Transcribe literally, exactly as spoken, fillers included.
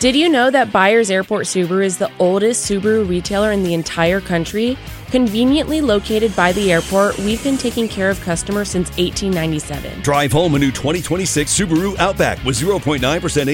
Did you know that Byers Airport Subaru is the oldest Subaru retailer in the entire country? Conveniently located by the airport, we've been taking care of customers since eighteen ninety-seven. Drive home a new twenty twenty-six Subaru Outback with zero point nine percent